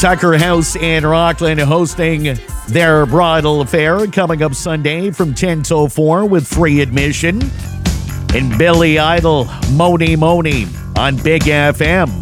Tucker House in Rockland hosting their bridal affair coming up Sunday from 10 till 4 with free admission. And Billy Idol, Moni Moni on Big FM.